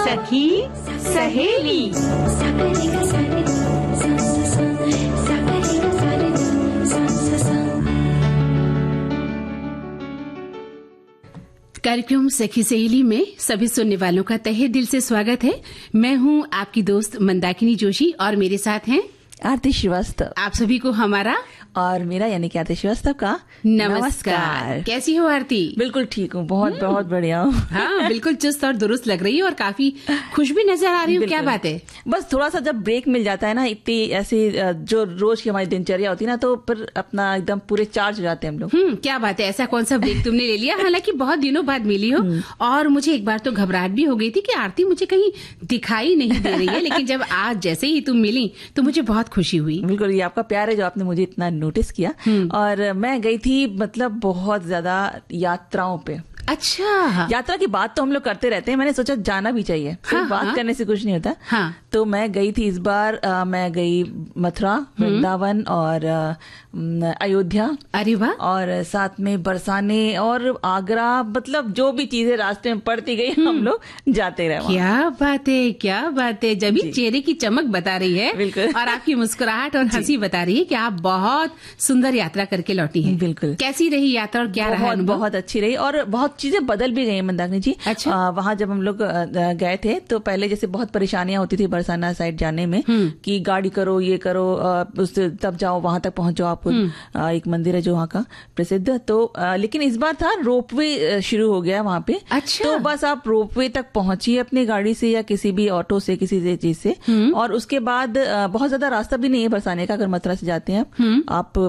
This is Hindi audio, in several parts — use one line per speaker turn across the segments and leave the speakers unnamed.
सखी सहेली।
कार्यक्रम सखी सहेली में सभी सुनने वालों का तहे दिल से स्वागत है। मैं हूं आपकी दोस्त मंदाकिनी जोशी और मेरे साथ हैं
आरती श्रीवास्तव।
आप सभी को हमारा
और मेरा यानी कि आरती श्रीवास्तव का
नमस्कार। कैसी हो आरती?
बिल्कुल ठीक हूँ, बहुत बहुत बढ़िया हूँ।
हाँ, बिल्कुल चुस्त और दुरुस्त लग रही है और काफी खुश भी नजर आ रही हूँ। क्या बात है?
बस थोड़ा सा जब ब्रेक मिल जाता है ना, इतनी ऐसी जो रोज की हमारी दिनचर्या होती है ना, तो फिर अपना एकदम पूरे चार्ज हो जाते हैं हम लोग।
क्या बात है, ऐसा कौन सा ब्रेक तुमने ले लिया? हालांकि बहुत दिनों बाद मिली हो और मुझे एक बार तो घबराहट भी हो गई थी कि आरती मुझे कहीं दिखाई नहीं दे रही है, लेकिन जब आज जैसे ही तुम मिली तो मुझे बहुत खुशी हुई।
बिल्कुल, ये आपका प्यार है जो आपने मुझे इतना नोटिस किया। और मैं गई थी मतलब बहुत ज्यादा यात्राओं पे।
अच्छा,
यात्रा की बात तो हम लोग करते रहते हैं, मैंने सोचा जाना भी चाहिए। सिर्फ बात करने से कुछ नहीं होता।
हाँ।
तो मैं गई थी इस बार, मैं गई मथुरा, वृंदावन और अयोध्या।
अरे वाह।
और साथ में बरसाने और आगरा, मतलब जो भी चीजें रास्ते में पड़ती गई हम लोग जाते रहे।
क्या बात है, क्या बात है। जब भी चेहरे की चमक बता रही है
बिल्कुल,
और आपकी मुस्कुराहट और हंसी बता रही है कि आप बहुत सुंदर यात्रा करके लौटी हैं।
बिल्कुल।
कैसी रही यात्रा और क्या रहा?
बहुत अच्छी रही और बहुत चीजें बदल भी गई मंदाकिनी जी।
अच्छा।
वहां जब हम लोग गए थे तो पहले जैसे बहुत परेशानियां होती थी बरसाना साइड जाने में कि गाड़ी करो, ये करो, उससे तब जाओ, वहां तक पहुंच जाओ। आपको एक मंदिर है जो वहाँ का प्रसिद्ध, तो लेकिन इस बार था रोपवे शुरू हो गया वहां पे।
अच्छा।
तो बस आप रोपवे तक पहुंचिए अपनी गाड़ी से या किसी भी ऑटो से, किसी चीज से। और उसके बाद बहुत ज्यादा रास्ता भी नहीं है बरसाने का। अगर मथुरा से जाते हैं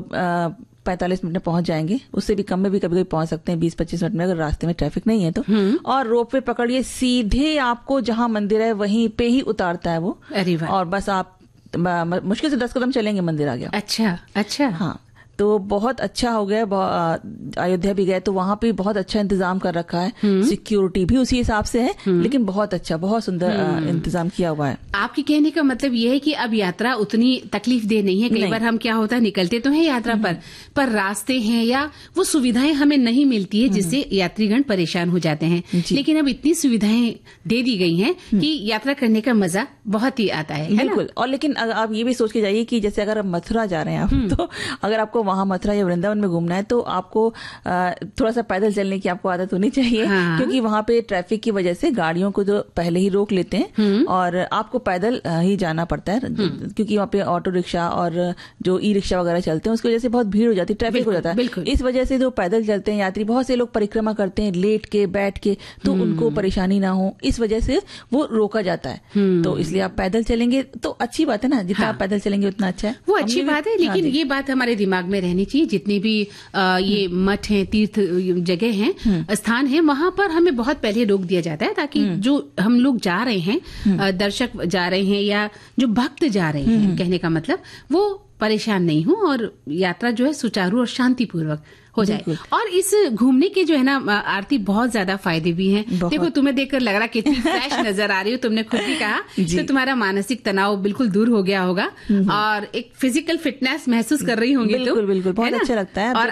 आप 45 मिनट में पहुंच जाएंगे, उससे भी कम में भी कभी कभी पहुंच सकते हैं 20-25 मिनट में, अगर रास्ते में ट्रैफिक नहीं है तो। और रोपवे पकड़िए, सीधे आपको जहां मंदिर है वहीं पे ही उतारता है वो।
अरे वाह।
और बस आप मुश्किल से 10 कदम चलेंगे, मंदिर आ गया।
अच्छा अच्छा।
हाँ, तो बहुत अच्छा हो गया। अयोध्या भी गए तो वहां पे बहुत अच्छा इंतजाम कर रखा है, सिक्योरिटी भी उसी हिसाब से है, लेकिन बहुत अच्छा, बहुत सुंदर इंतजाम किया हुआ है।
आपके कहने का मतलब ये है कि अब यात्रा उतनी तकलीफ दे नहीं है। कई बार हम क्या होता है, निकलते तो हैं यात्रा पर रास्ते हैं या वो सुविधाएं हमें नहीं मिलती है, जिससे यात्रीगण परेशान हो जाते हैं। लेकिन अब इतनी सुविधाएं दे दी गई हैं कि यात्रा करने का मजा बहुत ही आता है।
बिल्कुल। और लेकिन आप ये भी सोच के जाइए कि जैसे अगर आप मथुरा जा रहे हैं आप, तो अगर आपको वहां मथुरा या वृंदावन में घूमना है तो आपको थोड़ा सा पैदल चलने की आपको आदत होनी चाहिए। हाँ। क्योंकि वहां पे ट्रैफिक की वजह से गाड़ियों को तो पहले ही रोक लेते हैं और आपको पैदल ही जाना पड़ता है, क्योंकि वहां पे ऑटो रिक्शा और जो ई रिक्शा वगैरह चलते हैं उसकी वजह से बहुत भीड़ हो जाती है, ट्रैफिक हो जाता है। इस वजह से जो पैदल चलते हैं यात्री, बहुत से लोग परिक्रमा करते हैं लेट के, बैठ के, तो उनको परेशानी ना हो, इस वजह से वो रोका जाता है। तो इसलिए आप पैदल चलेंगे तो अच्छी बात है ना, जितना आप पैदल चलेंगे उतना अच्छा है।
वो अच्छी बात है, लेकिन ये बात हमारे दिमाग में रहनी चाहिए। जितने भी ये मठ हैं, तीर्थ जगह हैं, स्थान हैं, वहां पर हमें बहुत पहले रोक दिया जाता है, ताकि जो हम लोग जा रहे हैं, दर्शक जा रहे हैं या जो भक्त जा रहे हैं, कहने का मतलब वो परेशान नहीं हो और यात्रा जो है सुचारू और शांतिपूर्वक हो जाए। और इस घूमने के जो है ना आरती, बहुत ज्यादा फायदे भी हैं। देखो, तुम्हें देखकर लग रहा कितनी फ्रेश नजर आ रही हो, तुमने खुद भी कहा, तो तुम्हारा मानसिक तनाव बिल्कुल दूर हो गया होगा और एक फिजिकल फिटनेस महसूस कर रही होंगी।
बिल्कुल बिल्कुल, बहुत अच्छा लगता है।
और